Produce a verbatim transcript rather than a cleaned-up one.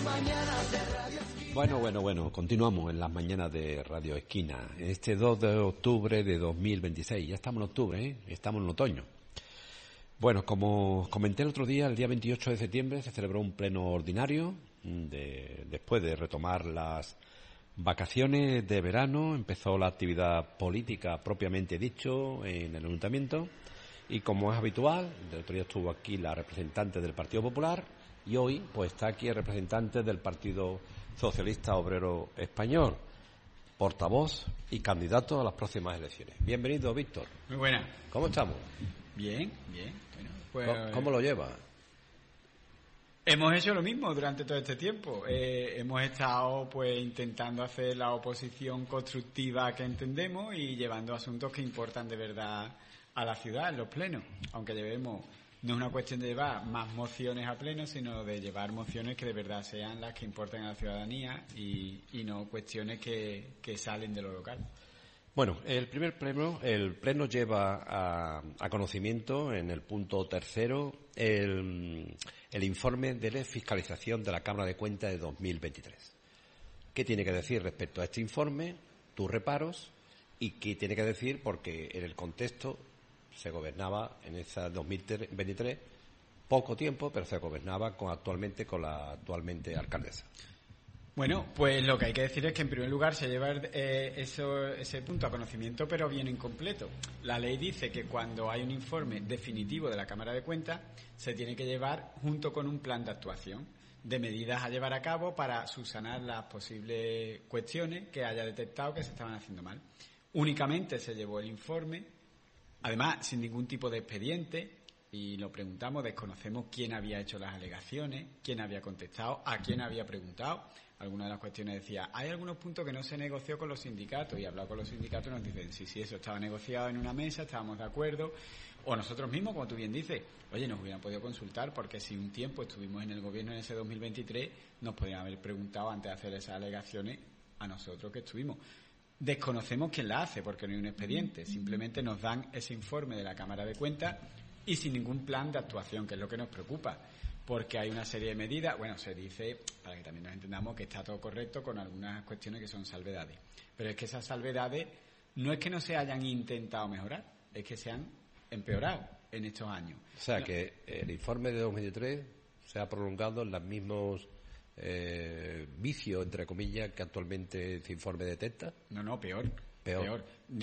Bueno, bueno, bueno, continuamos en las mañanas de Radio Esquina. Este dos de octubre de dos mil veintiséis, ya estamos en octubre, ¿eh? Estamos en otoño. Bueno, como comenté el otro día, el día veintiocho de septiembre se celebró un pleno ordinario, de, después de retomar las vacaciones de verano, empezó la actividad política propiamente dicho en el Ayuntamiento y, como es habitual, el otro día estuvo aquí la representante del Partido Popular y hoy pues está aquí el representante del Partido Socialista Obrero Español, portavoz y candidato a las próximas elecciones. Bienvenido, Víctor. Muy buena. ¿Cómo estamos? Bien, bien. Bueno, pues, ¿Cómo, cómo lo lleva? Hemos hecho lo mismo durante todo este tiempo. Eh, hemos estado pues intentando hacer la oposición constructiva que entendemos y llevando asuntos que importan de verdad a la ciudad en los plenos. Aunque llevemos, no es una cuestión de llevar más mociones a pleno, sino de llevar mociones que de verdad sean las que importen a la ciudadanía y, y no cuestiones que, que salen de lo local. Bueno, el primer pleno, el pleno lleva a, a conocimiento en el punto tercero el, el informe de la fiscalización de la Cámara de Cuentas de dos mil veintitrés. ¿Qué tiene que decir respecto a este informe, tus reparos, y qué tiene que decir porque en el contexto se gobernaba en ese dos mil veintitrés poco tiempo, pero se gobernaba con, actualmente con la actualmente alcaldesa? Bueno, pues lo que hay que decir es que en primer lugar se lleva eh, eso, ese punto a conocimiento, pero bien incompleto. La ley dice que cuando hay un informe definitivo de la Cámara de Cuentas se tiene que llevar junto con un plan de actuación de medidas a llevar a cabo para subsanar las posibles cuestiones que haya detectado que se estaban haciendo mal. Únicamente se llevó el informe, además sin ningún tipo de expediente, y lo preguntamos, desconocemos quién había hecho las alegaciones, quién había contestado, a quién había preguntado. Algunas de las cuestiones decía, hay algunos puntos que no se negoció con los sindicatos, y hablado con los sindicatos y nos dicen, sí, sí, eso estaba negociado en una mesa, estábamos de acuerdo, o nosotros mismos, como tú bien dices, oye, nos hubieran podido consultar, porque si un tiempo estuvimos en el gobierno en ese dos mil veintitrés, nos podían haber preguntado antes de hacer esas alegaciones a nosotros que estuvimos. Desconocemos quién la hace, porque no hay un expediente, simplemente nos dan ese informe de la Cámara de Cuentas y sin ningún plan de actuación, que es lo que nos preocupa, porque hay una serie de medidas, bueno, se dice, para que también nos entendamos, que está todo correcto con algunas cuestiones que son salvedades, pero es que esas salvedades no es que no se hayan intentado mejorar, es que se han empeorado en estos años. O sea, no. que el informe de dos mil veintitrés se ha prolongado en los mismos eh, vicios, entre comillas, que actualmente ese informe detecta. No, no, peor. Peor. peor.